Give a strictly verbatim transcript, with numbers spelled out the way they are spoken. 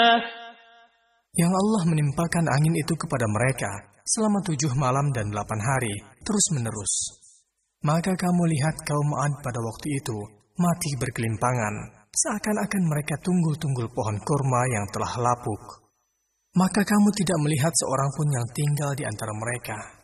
Yang Allah menimpakan angin itu kepada mereka selama tujuh malam dan delapan hari, terus-menerus. Maka kamu lihat kaum Ad pada waktu itu mati bergelimpangan, seakan-akan mereka tunggul-tunggul pohon kurma yang telah lapuk. Maka kamu tidak melihat seorang pun yang tinggal di antara mereka.